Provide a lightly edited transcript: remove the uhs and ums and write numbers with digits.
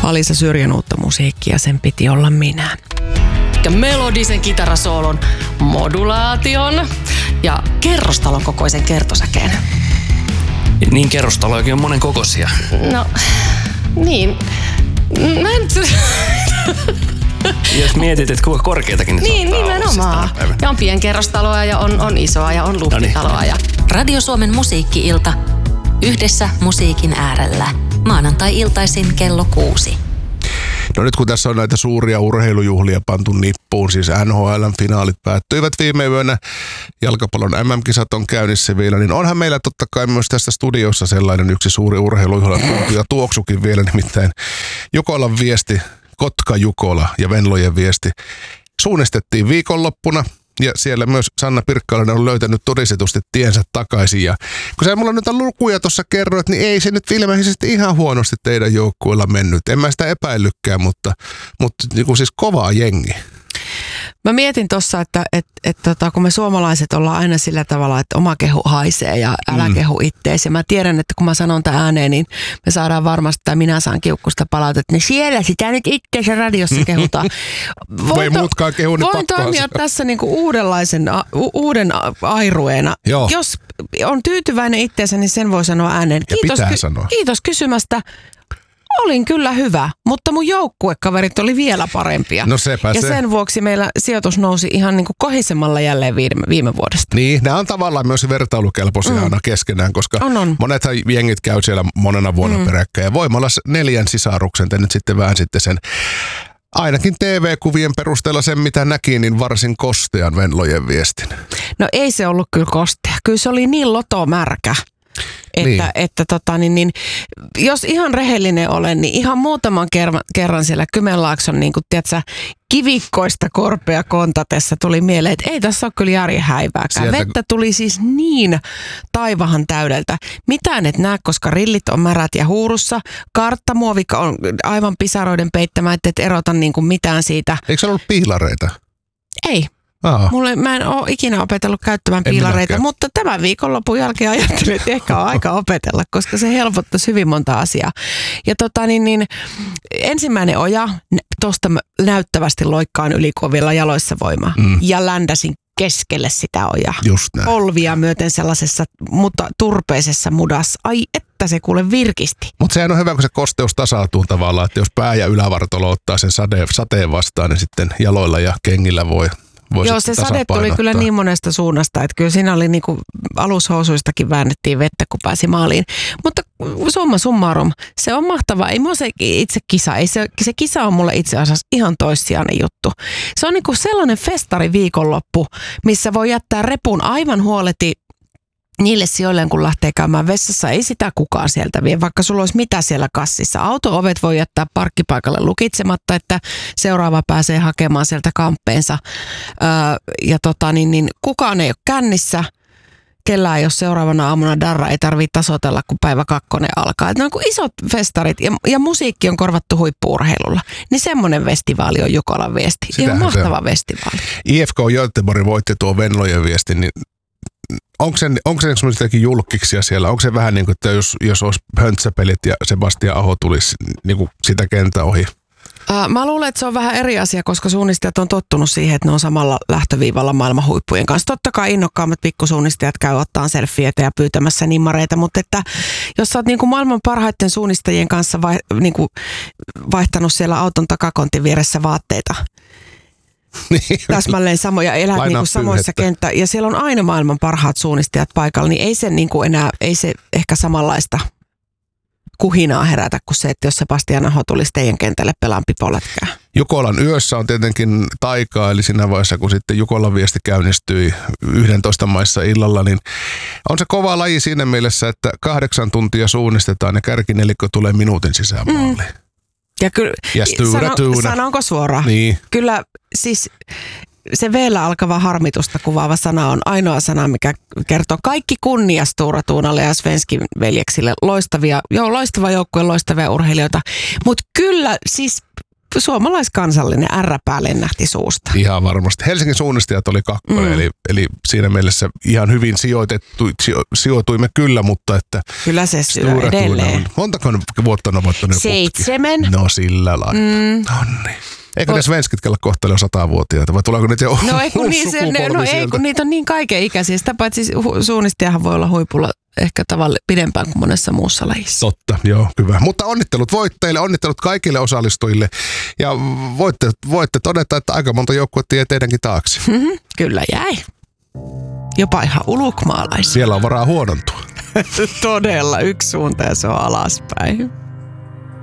Alisa Syrjän uutta musiikkia, sen piti olla minä. Ja melodisen kitarasoolon, modulaation ja kerrostalon kokoisen kertosäkeen. Niin kerrostalojakin on monen kokoisia. No, niin. Mä en... Jos mietit, että kuinka korkeitakin ne niin, nimenomaan. Ja on pienkerrostaloa ja on isoa ja on luhtitaloa. Ja... Radio Suomen musiikki-ilta. Yhdessä musiikin äärellä. Maanantai-iltaisin kello 6. No nyt kun tässä on näitä suuria urheilujuhlia pantu nippuun, siis NHL:n finaalit päättyivät viime yönä, jalkapallon MM-kisat on käynnissä vielä, niin onhan meillä totta kai myös tässä studiossa sellainen yksi suuri urheilujuhla ja tuoksukin vielä, nimittäin Jukolan viesti, Kotka-Jukola ja Venlojen viesti suunnistettiin viikonloppuna. Ja siellä myös Sanna Pirkkalainen on löytänyt todistetusti tiensä takaisin. Ja kun sä mulla nyt lukuja tuossa kerroit, niin ei se nyt ilmeisesti ihan huonosti teidän joukkueella mennyt. En mä sitä epäillykään, mutta niin kuin siis kovaa jengi. Mä mietin tuossa, että kun me suomalaiset ollaan aina sillä tavalla, että oma kehu haisee ja älä kehu ittees. Ja mä tiedän, että kun mä sanon tämän ääneen, niin me saadaan varmasti, tai minä saan kiukkusta palautetta, että siellä sitä nyt itteensä radiossa kehutaan. Voi muutkaan kehu, niin voin toimia tässä niinku uuden airueena. Joo. Jos on tyytyväinen itteensä, niin sen voi sanoa ääneen. Kiitos kysymästä. Olin kyllä hyvä, mutta mun joukkuekaverit oli vielä parempia. No sepä ja se. sen vuoksi meillä sijoitus nousi ihan niin kuin kohisemalla jälleen viime vuodesta. Niin, nämä on tavallaan myös vertailukelpoisia aina keskenään, koska monethan jengit käy siellä monena vuonna peräkkäin. Ja voimalla 4 sisaruksen, te nyt sitten vähän sitten sen, ainakin TV-kuvien perusteella sen mitä näki, niin varsin kostean Venlojen viestin. No ei se ollut kyllä kostea, kyllä se oli niin lotomärkä. Että jos ihan rehellinen olen, niin ihan muutaman kerran siellä Kymenlaakson niin kuin, tiedätkö, kivikkoista korpea kontatessa tuli mieleen, että ei tässä ole kyllä järjen häivääkään. Vettä tuli siis niin taivahan täydeltä. Mitään et näe, koska rillit on märät ja huurussa. Karttamuovikka on aivan pisaroiden peittämä, että et erota niin kuin mitään siitä. Eikö se ollut piilareita? Ei. Mä en ole ikinä opetellut käyttämään piilareita, mutta tämän viikonlopun jälkeen ajattelin, että ehkä on aika opetella, koska se helpottaisi hyvin monta asiaa. Ja ensimmäinen oja, tuosta näyttävästi loikkaan ylikovilla jaloissa voimaa ja ländäsin keskelle sitä ojaa. Just näin. Polvia myöten sellaisessa mutta turpeisessa mudassa. Ai että se kuule virkisti. Mutta sehän on hyvä, kun se kosteus tasautuu tavallaan, että jos pää ja ylävartalo ottaa sen sateen vastaan, niin sitten jaloilla ja kengillä voi. Joo, se sade tuli kyllä niin monesta suunnasta, että kyllä siinä oli niinku alushousuistakin väännettiin vettä, kun pääsi maaliin. Mutta summa summarum, se on mahtavaa. Ei mua se itse kisa, se kisa on mulle itse asiassa ihan toissijainen juttu. Se on niinku sellainen festari viikonloppu, missä voi jättää repun aivan huoleti niille sijoilleen, kun lähtee käymään vessassa, ei sitä kukaan sieltä vie, vaikka sulla olisi mitä siellä kassissa. Auto-ovet voi jättää parkkipaikalle lukitsematta, että seuraava pääsee hakemaan sieltä kamppeensa. Kukaan ei ole kännissä, kellään ei ole seuraavana aamuna darra, ei tarvitse tasoitella, kun päivä 2 alkaa. Että ne on kuin isot festarit ja musiikki on korvattu huippu-urheilulla. Niin semmoinen festivaali on Jukolan viesti. Ihan mahtava festivaali. IFK Göteborg voitti tuo Venlojen viesti, niin onko se semmoisia julkkiksia siellä? Onko se vähän niin kuin, että jos olisi höntsäpelit ja Sebastian Aho tulisi niin kuin sitä kenttä ohi? Mä luulen, että se on vähän eri asia, koska suunnistajat on tottunut siihen, että ne on samalla lähtöviivalla maailman huippujen kanssa. Totta kai innokkaammat pikkusuunnistajat käy ottaan selfieitä ja pyytämässä nimmareita, mutta että jos sä oot niin kuin maailman parhaiten suunnistajien kanssa vaihtanut siellä auton takakontin vieressä vaatteita, täsmälleen samoja, elät niinku samoissa kenttä ja siellä on aina maailman parhaat suunnistajat paikalla, niin ei se niinku enää, ei se ehkä samanlaista kuhinaa herätä kuin se, että jos Sebastian Aho tulisi teidän kentälle pelaan pipolätkää. Jukolan yössä on tietenkin taikaa, eli siinä vaiheessa, kun sitten Jukolan viesti käynnistyi 11 maissa illalla, niin on se kova laji siinä mielessä, että 8 tuntia suunnistetaan ja kärkinelikko tulee minuutin sisään maaliin. Ja kyllä, sanonko suoraan? Niin. Kyllä siis se V-llä alkava harmitusta kuvaava sana on ainoa sana, mikä kertoo kaikki kunnia Stora Tuunalle ja Svenskin veljeksille. Loistava joukkue, loistavia urheilijoita. Mutta kyllä siis suomalaiskansallinen ärräpää lennähti suusta. Ihan varmasti. Helsingin suunnistajat oli kakkonen, eli siinä mielessä ihan hyvin sijoituimme kyllä, mutta että... Kyllä se syö edelleen. Montako vuotta on voittanut 7. No sillä lailla. Noniin. Eikö ne svenskit kellä kohta ole 100-vuotiaita vai tuleeko niitä jo kun niitä on niin kaikenikäisiä. Sitä paitsi suunnistajahan voi olla huipulla ehkä pidempään kuin monessa muussa lajissa. Totta, joo, hyvä. Mutta onnittelut voittajille, onnittelut kaikille osallistujille ja voitte todeta, että aika monta joukkuetta jäi teidänkin taakse. Kyllä jäi. Jopa ihan ulukmaalaisia. Siellä on varaa huonontua. Todella, yksi suunta ja se on alaspäin.